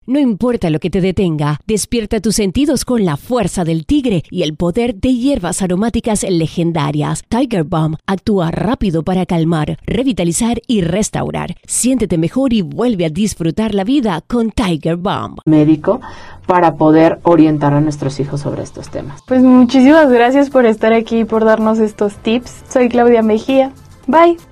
No importa lo que te detenga, despierta tus sentidos con la fuerza del tigre y el poder de hierbas aromáticas legendarias. Tiger Balm actúa rápido para calmar, revitalizar y restaurar. Siéntete mejor y vuelve a disfrutar la vida con Tiger Balm. Médico para poder orientar a nuestros hijos sobre estos temas. Pues muchísimas gracias por estar aquí y por darnos estos tips. Soy Claudia Mejía. Bye.